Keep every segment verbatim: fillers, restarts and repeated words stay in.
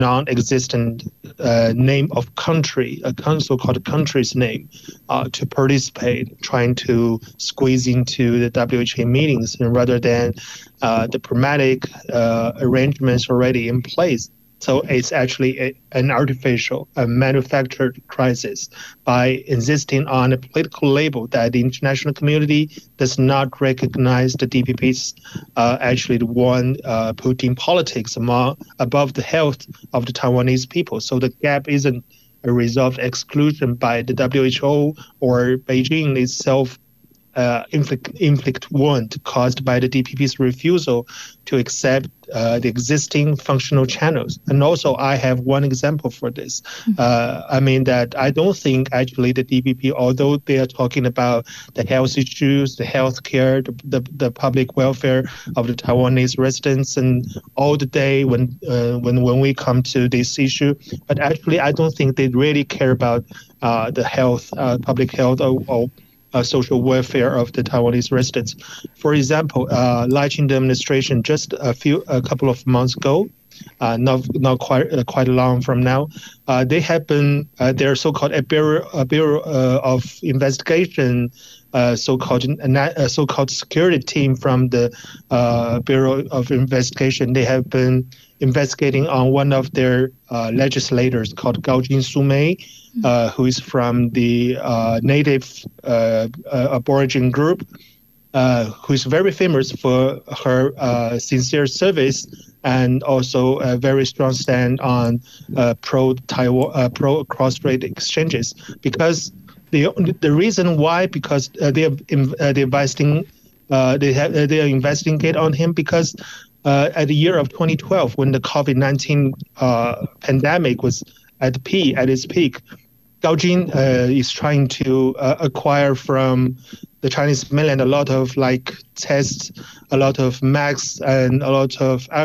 non-existent uh, name of country, a so-called country's name, uh, to participate, trying to squeeze into the W H O meetings, and rather than uh, diplomatic uh, arrangements already in place. So it's actually a, an artificial, a manufactured crisis by insisting on a political label that the international community does not recognize the D P P's uh, actually the one uh, putting politics among, above the health of the Taiwanese people. So the gap isn't a result of exclusion by the W H O or Beijing itself. Uh, inflict, inflict wound caused by the D P P's refusal to accept uh, the existing functional channels. And also, I have one example for this. Uh, I mean that I don't think actually the D P P, although they are talking about the health issues, the health care, the, the, the public welfare of the Taiwanese residents, and all the day when uh, when when we come to this issue, but actually I don't think they really care about uh, the health, uh, public health, or, or Uh, social welfare of the Taiwanese residents. For example, uh, Lai Ching-te administration just a few, a couple of months ago, uh, not not quite uh, quite long from now, uh, they have been uh, their so-called a bureau, a bureau uh, of investigation, uh, so-called a so-called security team from the uh, Bureau of Investigation. They have been investigating on one of their uh, legislators called Gao Jin-su-mei, uh, who is from the uh, native uh, uh, Aborigine group, uh, who is very famous for her uh, sincere service and also a very strong stand on uh, pro-Taiwan, uh, pro-cross-strait exchanges. Because the the reason why, because uh, they are uh, they're investing, uh, they have uh, they are investigate on him because uh, at the year of twenty twelve, when the COVID nineteen uh, pandemic was at the peak, at its peak, Gao Jin uh, is trying to uh, acquire from the Chinese mainland a lot of like tests, a lot of masks, and a lot of uh,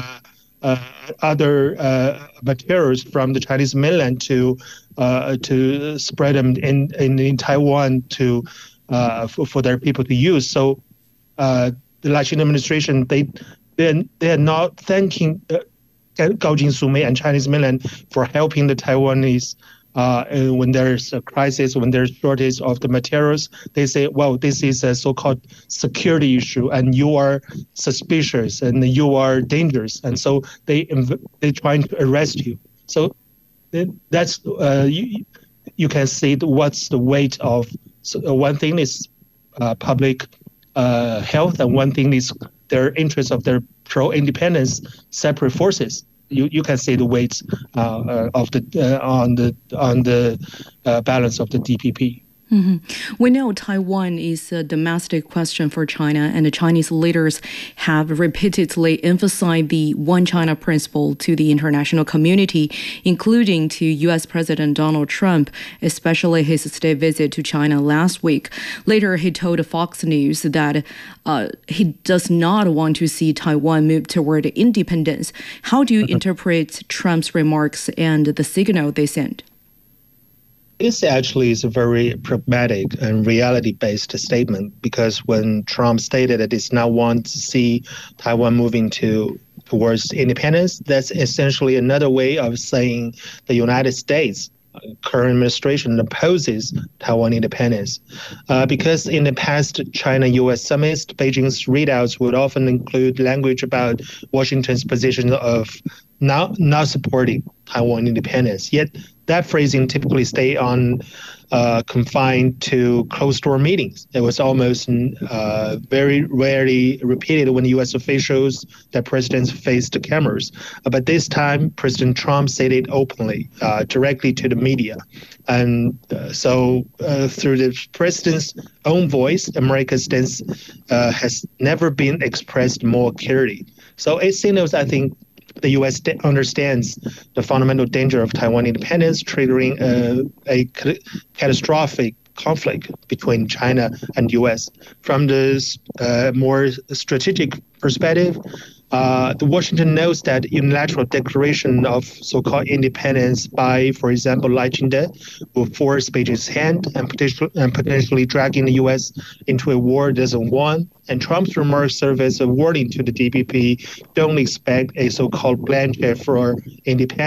uh, other uh, materials from the Chinese mainland to uh, to spread them in in, in Taiwan to uh, for, for their people to use. So uh, the Lai Ching administration, they they they are not thanking uh, Gao Jin-su-mei and Chinese mainland for helping the Taiwanese. Uh, and when there's a crisis, when there's shortage of the materials, they say, well, this is a so-called security issue, and you are suspicious, and you are dangerous, and so they they trying to arrest you. So that's uh, you you can see what's the weight of. So one thing is uh, public uh, health, and one thing is their interest of their pro-independence separate forces. You, you can see the weight uh, uh, of the uh, on the on the uh, balance of the D P P. Mm-hmm. We know Taiwan is a domestic question for China, and the Chinese leaders have repeatedly emphasized the One China principle to the international community, including to U S President Donald Trump, especially his state visit to China last week. Later, he told Fox News that uh, he does not want to see Taiwan move toward independence. How do you interpret Trump's remarks and the signal they sent? This actually is a very pragmatic and reality-based statement, because when Trump stated that he does not want to see Taiwan moving to towards independence, that's essentially another way of saying the United States current administration opposes Taiwan independence. Uh, because in the past China-U S summits, Beijing's readouts would often include language about Washington's position of not, not supporting Taiwan independence. Yet that phrasing typically stay on uh, confined to closed-door meetings. It was almost uh, very rarely repeated when U S officials, the presidents, faced the cameras. Uh, but this time, President Trump said it openly, uh, directly to the media. And uh, so uh, through the president's own voice, America's stance uh, has never been expressed more clearly. So it signals, I think, the U S understands the fundamental danger of Taiwan independence, triggering uh, a catastrophic conflict between China and U S. From the uh, more strategic perspective, uh, the Washington knows that unilateral declaration of so-called independence by, for example, Lai Ching-te will force Beijing's hand and, potentially, and potentially dragging the U S into a war it doesn't want. And Trump's remarks serve as a warning to the D P P, don't expect a so-called blanket for independence.